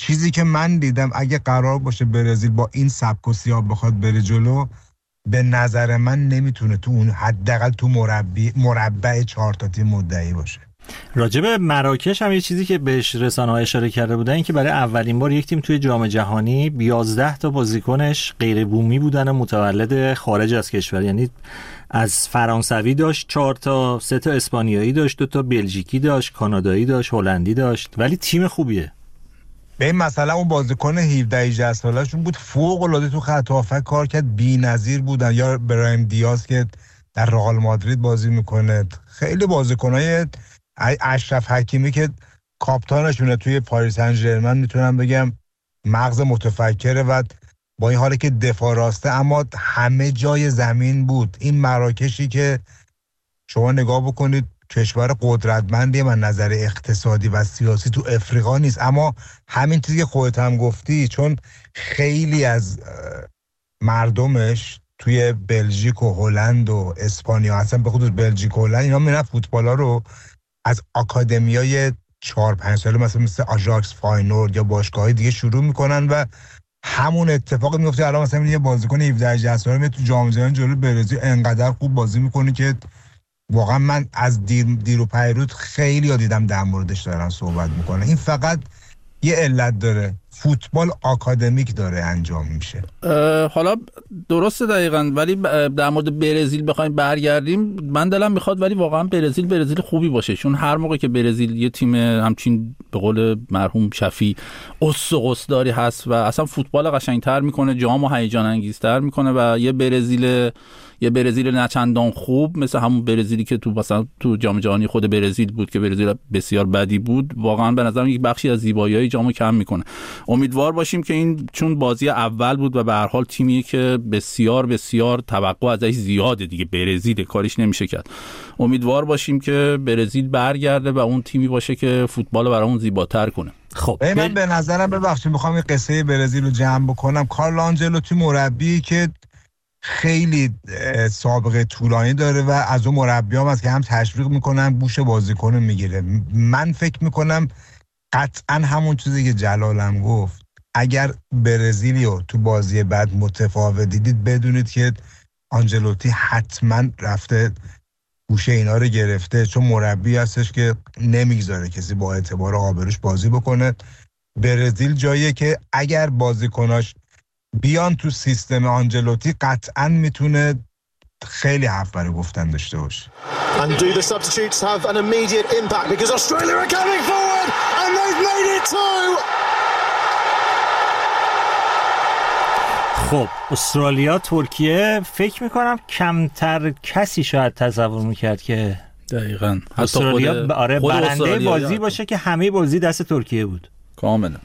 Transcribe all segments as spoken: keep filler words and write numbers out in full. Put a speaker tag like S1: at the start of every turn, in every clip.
S1: چیزی که من دیدم اگه قرار باشه برزیل با این سبک و سیاق بخواد بره جلو، به نظر من نمیتونه تو اون حداقل تو مربی مربع چهار تا تیم مدعی باشه.
S2: راجب مراکش هم یه چیزی که بهش رسانه‌ها اشاره کرده بودن این که برای اولین بار یک تیم توی جام جهانی یازده تا بازیکنش غیر بومی بودن و متولد خارج از کشور، یعنی از فرانسوی داشت چهار تا، سه تا اسپانیایی داشت، دو تا بلژیکی داشت، کانادایی داشت، هلندی داشت، ولی تیم خوبیه.
S1: به مثلا اون بازیکن هفده هجده سالشون بود فوق العاده تو خط هافک کار کرد، بی‌نظیر بودن. یا برایم دیاز که در رئال مادرید بازی میکنه، خیلی بازیکنای اشرف حکیمی که کاپیتانشونه توی پاریس سن ژرمن، میتونم بگم مغز متفکره و با این حالی که دفاع راسته اما همه جای زمین بود. این مراکشی که شما نگاه بکنید کشور قدرتمندی من نظر اقتصادی و سیاسی تو افریقا نیست، اما همین چیزی که خودت هم گفتی، چون خیلی از مردمش توی بلژیک و هلند و اسپانیا، اصلا به خصوص بلژیک و هلند، اینا میرن فوتبالا رو از آکادمیای چهار پنج ساله مثلا مثل آژاکس، فاینورد یا باشگاه‌های دیگه شروع میکنن و همون اتفاق میفته. الان مثلا یه بازیکن هفده هجده ساله میاد تو جام جهانی جلوی برزیل انقدر خوب بازی میکنه که واقعا من از دیر, دیر و پیروز خیلی ها دیدم در موردش دارن صحبت میکنه. این فقط یه علت داره، فوتبال آکادمیک داره انجام میشه.
S3: حالا درسته دقیقاً، ولی در مورد برزیل بخوایم برگردیم من دلم میخواد ولی واقعا برزیل برزیل خوبی باشه، چون هر موقع که برزیل یه تیم همچین به قول مرحوم شفیع قص و قصداری هست و اصلا فوتبال قشنگتر میکنه، جام و هیجان انگیزتر میکنه و یه برزیل یه برزیل نچندان خوب مثل همون برزیلی که تو مثلا تو جام جهانی خود برزیل بود که برزیل بسیار بدی بود، واقعا به نظرم یک بخشی از زیبایی‌های جامو کم میکنه. امیدوار باشیم که این چون بازی اول بود و به هر حال تیمی که بسیار بسیار توقع ازش زیاده دیگه، برزیل کاریش نمیشه کرد، امیدوار باشیم که برزیل برگرده و اون تیمی باشه که فوتبال برامون زیباتر کنه.
S2: خب
S1: من به نظرم ببخشید میخوام این قصه برزیل رو جمع بکنم. کارلو آنجلوتی مربی که خیلی سابقه طولانی داره و از اون مربیام هست که هم تشویق میکنن بوش بازیکن میگیره. من فکر میکنم قطعا همون چیزی که جلالم گفت، اگر برزیلیو تو بازی بعد متفاوت دیدید بدونید که آنجلوتی حتما رفته گوشه اینا رو گرفته، چون مربی هستش که نمیگذاره کسی با اعتبار آبروش بازی بکنه. برزیل جاییه که اگر بازیکناش بیان تو سیستم آنجلوتی قطعا میتونه خیلی حرف برای گفتن داشته باشه.
S4: And do the substitutes have an immediate impact because Australia are coming forward and they've made it too.
S2: خب استرالیا ترکیه فکر میکنم کمتر کسی شاید تصور میکرد که
S3: دقیقاً
S2: استرالیا
S3: خود
S2: آره
S3: خود
S2: برنده
S3: استرالیا
S2: بازی
S3: یاد.
S2: باشه که همه بازی دست ترکیه بود
S3: کاملا.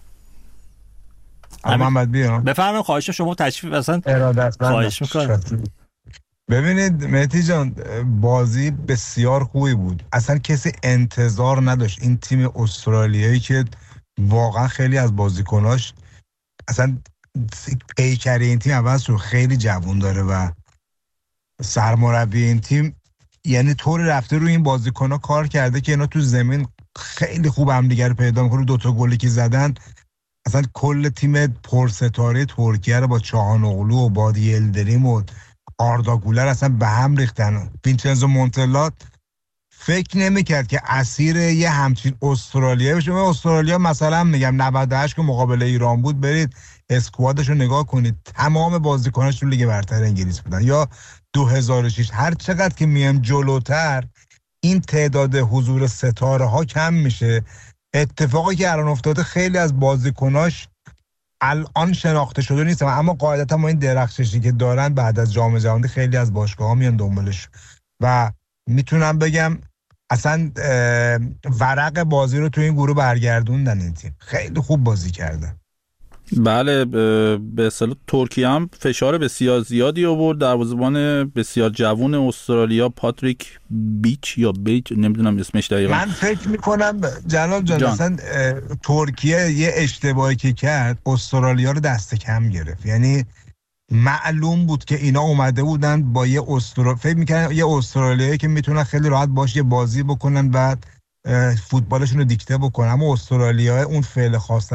S1: محمد بیا
S2: بفرمایید. خواهش شما تشریف اصلا
S1: ارادتمندم.
S2: خواهش میکنم.
S1: ببینید مهدی جان، بازی بسیار خوبی بود، اصلا کسی انتظار نداشت این تیم استرالیایی که واقعا خیلی از بازیکناش اصلا پیکر این تیم عوض شد، خیلی جوان داره و سرمربی این تیم یعنی طوری رفته روی این بازیکن‌ها کار کرده که اینا تو زمین خیلی خوب هم دیگه رو پیدا می‌کنن. دو تا گلی که زدن اصلا کل تیم پرستاره ترکیه رو با چاهانوغلو و بادی یلدریم و آردا گولر اصلا به هم ریختن. وینچنزو مونتلا فکر نمی‌کرد که اسیر یه همچین استرالیا بشه. استرالیا مثلا میگم نود و هشت که مقابل ایران بود، برید اسکوادش رو نگاه کنید، تمام بازیکناش تو لیگ برتر انگلیس بودن. یا دو هزار و شش هر چقدر که میام جلوتر این تعداد حضور ستاره ها کم میشه. اتفاقی که الان افتاده خیلی از بازیکناش الان شناخته شده نیستن، اما قاعدتا ما این درخششی که دارن بعد از جام جهانی خیلی از باشگاه ها میان دنبالش و میتونم بگم اصلا ورق بازی رو تو این گروه برگردوندن. این تیم خیلی خوب بازی کردن.
S3: بله به اصطلاح ترکیه هم فشار بسیار زیادی آورد. دروازه‌بان بسیار جوان استرالیا پاتریک بیچ یا بیچ نمیدونم اسمش دقیقاً،
S1: من فکر میکنم جلال جان, جان. مثلا ترکیه یه اشتباهی که کرد استرالیا رو دست کم گرفت. یعنی معلوم بود که اینا اومده بودن با یه استرالیا، فکر میکنن یه استرالیایی که میتونن خیلی راحت باشه بازی بکنن و فوتبالشون رو دیکته بکنن، اما استرالیا اون فعل خاص